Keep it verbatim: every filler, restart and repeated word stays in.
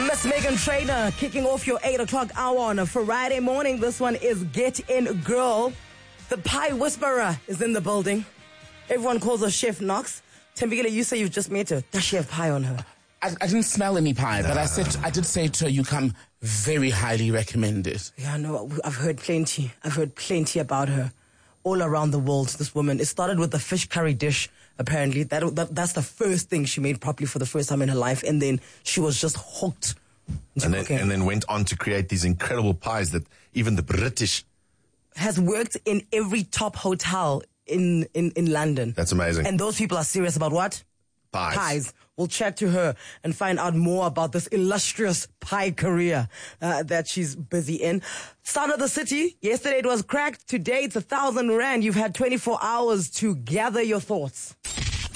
Miss Megan Trainor kicking off your eight o'clock hour on a Friday morning. This one is Get In Girl. The Pie Whisperer is in the building. Everyone calls her Chef Knox. Thembekile, you say you've just met her. Does she have pie on her? I, I didn't smell any pie, but I said I did say to her, you come very highly recommended. Yeah, no, I've heard plenty. I've heard plenty about her all around the world, this woman. It started with the fish curry dish, apparently. That, that That's the first thing she made properly for the first time in her life. And then she was just hooked. And then, and then went on to create these incredible pies that even the British... Has worked in every top hotel in, in, in London. That's amazing. And those people are serious about what? Pies. Pies. We'll chat to her and find out more about this illustrious pie career uh, that she's busy in. Sound of the City. Yesterday it was cracked. Today it's a thousand rand. You've had twenty-four hours to gather your thoughts.